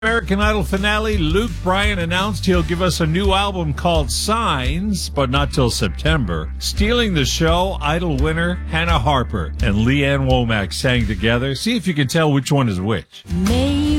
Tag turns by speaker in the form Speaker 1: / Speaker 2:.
Speaker 1: American Idol finale, Luke Bryan announced he'll give us a new album called Signs, but not till September. Stealing the show, Idol winner Hannah Harper and Leanne Womack sang together. See if you can tell which one is which.